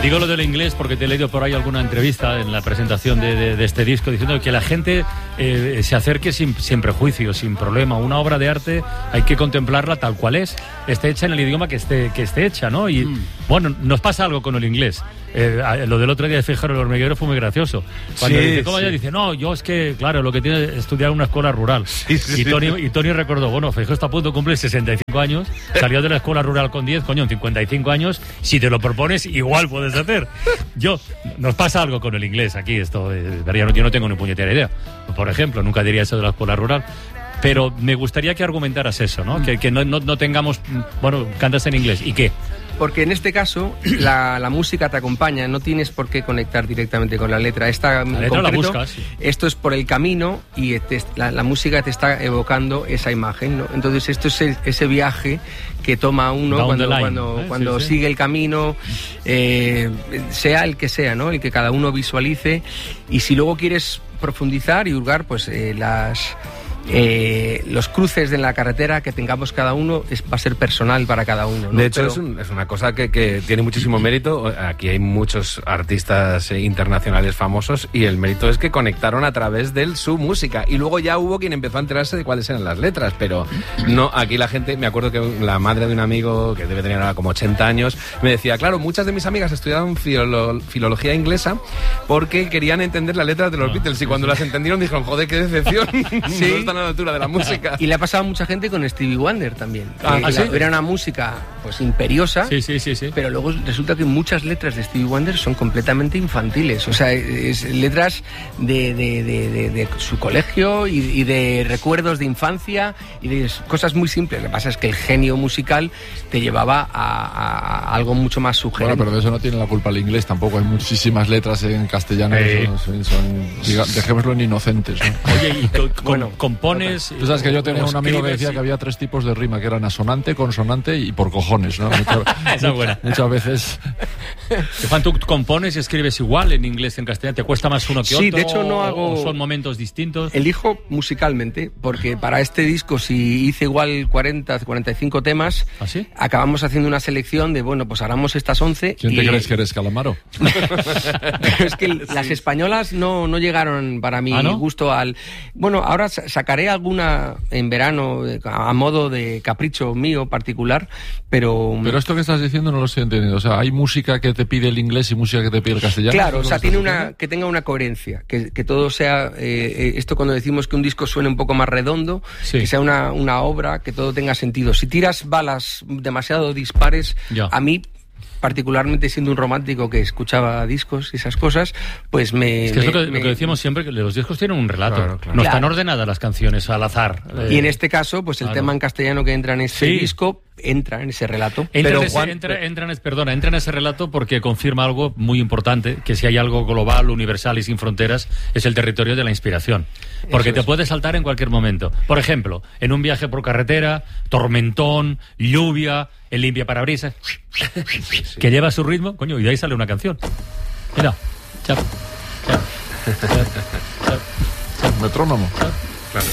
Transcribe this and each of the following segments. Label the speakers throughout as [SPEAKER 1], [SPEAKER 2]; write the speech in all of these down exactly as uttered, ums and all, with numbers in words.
[SPEAKER 1] Digo lo del inglés porque te he leído por ahí alguna entrevista en la presentación de, de, de este disco diciendo que la gente eh, se acerque sin, sin prejuicios, sin problema. Una obra de arte hay que contemplarla tal cual es, esté hecha en el idioma que esté, que esté hecha, ¿no? Y mm. bueno, nos pasa algo con el inglés. Eh, lo del otro día de Feijóo el hormiguero fue muy gracioso. Cuando
[SPEAKER 2] sí,
[SPEAKER 1] dice, ¿cómo
[SPEAKER 2] sí.
[SPEAKER 1] ya? Dice, no, yo es que, claro, lo que tiene es estudiar en una escuela rural.
[SPEAKER 2] Sí, sí,
[SPEAKER 1] y, Tony,
[SPEAKER 2] sí.
[SPEAKER 1] y Tony recordó, bueno, Feijóo está a punto de cumplir sesenta y cinco años, salió de la escuela rural con diez, coño, en cincuenta y cinco años, si te lo propones, igual puedes hacer. Yo, nos pasa algo con el inglés aquí, esto, eh, yo no tengo ni puñetera idea. Por ejemplo, nunca diría eso de la escuela rural. Pero me gustaría que argumentaras eso, ¿no? Mm. Que, que no, no, no tengamos, bueno, cantas en inglés, ¿y qué?
[SPEAKER 3] Porque en este caso la, la música te acompaña, no tienes por qué conectar directamente con la letra. Esta,
[SPEAKER 1] la letra
[SPEAKER 3] concreto,
[SPEAKER 1] la buscas. Sí.
[SPEAKER 3] Esto es por el camino y te, la, la música te está evocando esa imagen, ¿no? Entonces esto es el, ese viaje que toma uno
[SPEAKER 1] Down
[SPEAKER 3] cuando,
[SPEAKER 1] line,
[SPEAKER 3] cuando,
[SPEAKER 1] ¿eh?
[SPEAKER 3] cuando
[SPEAKER 1] sí, sí.
[SPEAKER 3] sigue el camino, eh, sea el que sea, ¿no? El que cada uno visualice. Y si luego quieres profundizar y hurgar, pues eh, las... Eh, los cruces de la carretera que tengamos cada uno es, va a ser personal para cada uno, ¿no?
[SPEAKER 2] De hecho,
[SPEAKER 3] Pero...
[SPEAKER 2] es, un, es una cosa que, que tiene muchísimo mérito. Aquí hay muchos artistas eh, internacionales famosos y el mérito es que conectaron a través de su música. Y luego ya hubo quien empezó a enterarse de cuáles eran las letras, pero no, aquí la gente, me acuerdo que la madre de un amigo que debe tener ahora como ochenta años, me decía, claro, muchas de mis amigas estudiaban filolo, filología inglesa porque querían entender las letras de los no, Beatles y cuando sí. las entendieron dijeron, joder, qué decepción. ¿Sí? No están a la altura de la música.
[SPEAKER 3] Y le ha pasado a mucha gente con Stevie Wonder también.
[SPEAKER 1] Ah,
[SPEAKER 3] ¿Ah,
[SPEAKER 1] ¿sí?
[SPEAKER 3] Era una música pues imperiosa,
[SPEAKER 1] sí, sí, sí, sí.
[SPEAKER 3] pero luego resulta que muchas letras de Stevie Wonder son completamente infantiles. O sea, es letras de, de, de, de, de su colegio y, y de recuerdos de infancia y de cosas muy simples. Lo que pasa es que el genio musical te llevaba a, a algo mucho más sugerente.
[SPEAKER 4] Bueno, pero de eso no tiene la culpa el inglés tampoco. Hay muchísimas letras en castellano eh. que son, son diga, dejémoslo en inocentes, ¿no?
[SPEAKER 1] Oye, y co bueno, compones...
[SPEAKER 4] Tú sabes que yo tenía un amigo que decía que había tres tipos de rima, que eran asonante, consonante y por cojones, ¿no? Muchas,
[SPEAKER 1] Esa es buena.
[SPEAKER 4] Muchas veces...
[SPEAKER 1] Juan, ¿tú compones y escribes igual en inglés y en castellano? ¿Te cuesta más uno que otro?
[SPEAKER 3] Sí, de hecho no hago...
[SPEAKER 1] ¿O son momentos distintos?
[SPEAKER 3] Elijo musicalmente, porque para este disco, si hice igual cuarenta, cuarenta y cinco temas,
[SPEAKER 1] ¿ah, sí?
[SPEAKER 3] Acabamos haciendo una selección de, bueno, pues hagamos estas once.
[SPEAKER 4] ¿Quién
[SPEAKER 3] y...
[SPEAKER 4] te crees que eres, Calamaro?
[SPEAKER 3] Es que las españolas no, no llegaron para mi ¿Ah, no? gusto al... Bueno, ahora sacaré alguna en verano a modo de capricho mío particular, pero...
[SPEAKER 4] Pero esto que estás diciendo no lo estoy entendiendo. O sea, hay música que te pide el inglés y música que te pide el castellano.
[SPEAKER 3] Claro, o sea, tiene una, que tenga una coherencia, que, que todo sea... Eh, esto cuando decimos que un disco suene un poco más redondo, sí. que sea una, una obra, que todo tenga sentido. Si tiras balas demasiado dispares, ya. a mí... particularmente siendo un romántico que escuchaba discos y esas cosas, pues me...
[SPEAKER 1] Es que
[SPEAKER 3] me,
[SPEAKER 1] es lo que,
[SPEAKER 3] me...
[SPEAKER 1] lo que decíamos siempre, que los discos tienen un relato. Claro, claro. No
[SPEAKER 3] claro.
[SPEAKER 1] están ordenadas las canciones al azar.
[SPEAKER 3] Eh... Y en este caso, pues el claro. tema en castellano que entra en ese sí. disco entra en ese relato.
[SPEAKER 1] Entra,
[SPEAKER 3] pero
[SPEAKER 1] en ese,
[SPEAKER 3] Juan...
[SPEAKER 1] entra, entra, en, perdona, entra en ese relato porque confirma algo muy importante, que si hay algo global, universal y sin fronteras, es el territorio de la inspiración. Porque Eso te es. puede saltar en cualquier momento. Por ejemplo, en un viaje por carretera, tormentón, lluvia, el limpia parabrisas, sí. que lleva su ritmo, coño, y de ahí sale una canción. Mira, chap, chap, chap, chap, chap.
[SPEAKER 4] Metrónomo.
[SPEAKER 1] Chap. Claro.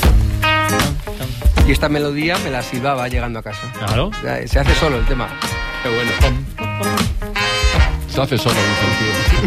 [SPEAKER 3] Y esta melodía me la silbaba llegando a casa.
[SPEAKER 1] Claro.
[SPEAKER 3] O sea, se hace solo el tema.
[SPEAKER 1] Qué bueno.
[SPEAKER 4] Se hace solo, dice el tío.